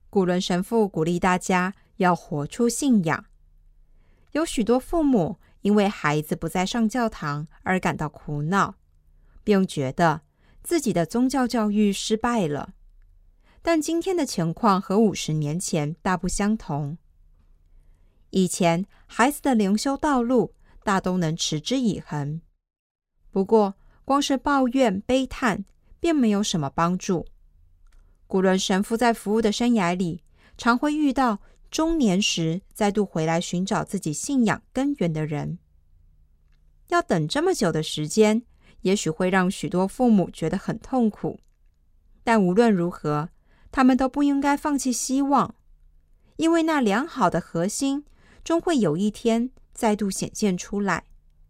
古伦神父鼓励大家要活出信仰。有许多父母因为孩子不再上教堂而感到苦恼，并觉得自己的宗教教育失败了。但今天的情况和50年前大不相同。以前孩子的灵修道路大都能持之以恒，不过光是抱怨悲叹并没有什么帮助。古伦神父在服务的生涯里，常会遇到中年时再度回来寻找自己信仰根源的人。要等这么久的时间，也许会让许多父母觉得很痛苦，但无论如何，他们都不应该放弃希望，因为那良好的核心终会有一天再度显现出来。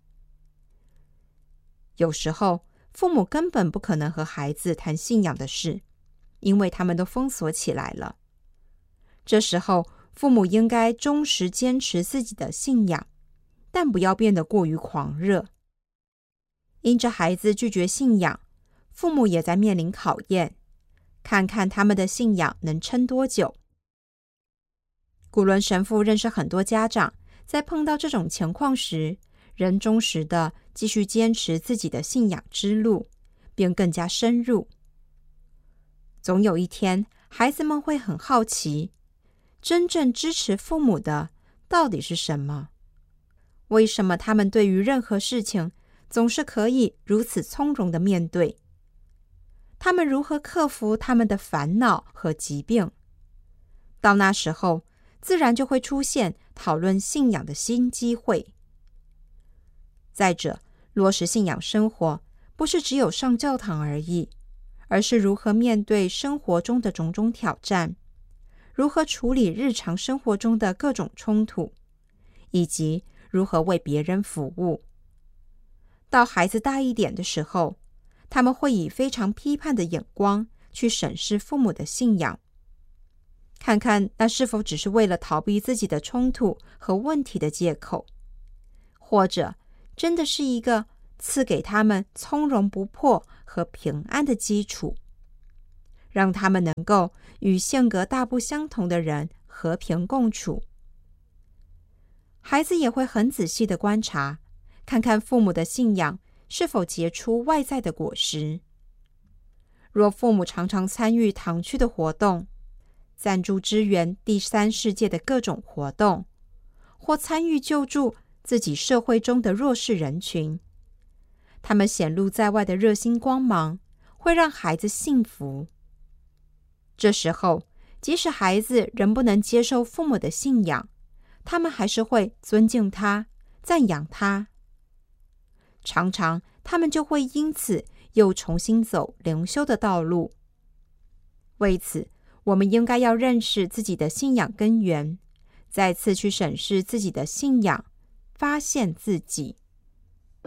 有时候，父母根本不可能和孩子谈信仰的事，因为他们都封锁起来了。这时候，父母应该忠实坚持自己的信仰，但不要变得过于狂热。因着孩子拒绝信仰，父母也在面临考验，看看他们的信仰能撑多久。古伦神父认识很多家长，在碰到这种情况时，仍忠实地继续坚持自己的信仰之路，并更加深入。总有一天，孩子们会很好奇，真正支持父母的到底是什么？为什么他们对于任何事情总是可以如此从容地面对？他们如何克服他们的烦恼和疾病？到那时候，自然就会出现讨论信仰的新机会。再者，落实信仰生活不是只有上教堂而已，而是如何面对生活中的种种挑战，如何处理日常生活中的各种冲突，以及如何为别人服务。到孩子大一点的时候，他们会以非常批判的眼光去审视父母的信仰，看看那是否只是为了逃避自己的冲突和问题的借口，或者真的是一个赐给他们从容不迫和平安的基础，让他们能够与性格大不相同的人和平共处。孩子也会很仔细地观察，看看父母的信仰是否结出外在的果实。若父母常常参与堂区的活动，赞助支援第三世界的各种活动，或参与救助自己社会中的弱势人群，他们显露在外的热心光芒会让孩子信服。这时候，即使孩子仍不能接受父母的信仰，他们还是会尊敬他，赞扬他。常常他们就会因此又重新走灵修的道路。为此，我们应该要认识自己的信仰根源，再次去审视自己的信仰，发现自己。